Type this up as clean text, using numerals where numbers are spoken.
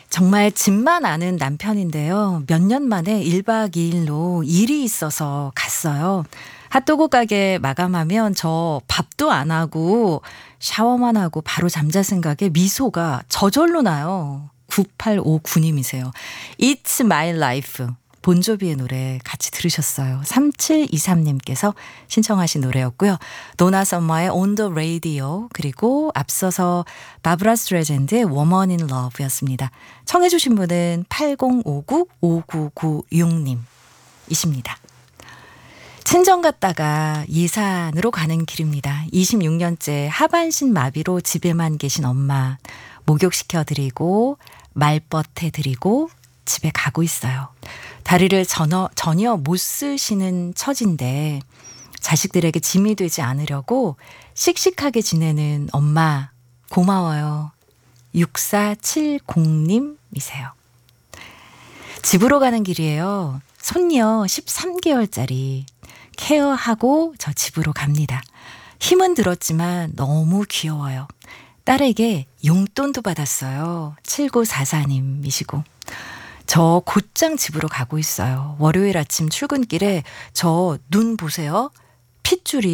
정말 집만 아는 남편인데요. 몇 년 만에 1박 2일로 일이 있어서 갔어요. 핫도그 가게 마감하면 저 밥도 안 하고 샤워만 하고 바로 잠잘 생각에 미소가 저절로 나요. 9859님이세요. It's my life. 본조비의 노래 같이 들으셨어요. 3723님께서 신청하신 노래였고요. 노나 서머의 On the Radio, 그리고 앞서서 바브라 스트레이젠드의 Woman in Love였습니다. 청해 주신 분은 8059-5996님이십니다. 친정 갔다가 예산으로 가는 길입니다. 26년째 하반신 마비로 집에만 계신 엄마 목욕시켜드리고 말벗해드리고 집에 가고 있어요. 다리를 전혀 못 쓰시는 처진데 자식들에게 짐이 되지 않으려고 씩씩하게 지내는 엄마 고마워요. 6470님이세요. 집으로 가는 길이에요. 손녀 13개월짜리 케어하고 저 집으로 갑니다. 힘은 들었지만 너무 귀여워요. 딸에게 용돈도 받았어요. 7944님이시고. 저 곧장 집으로 가고 있어요. 월요일 아침 출근길에 저 눈 보세요. 핏줄이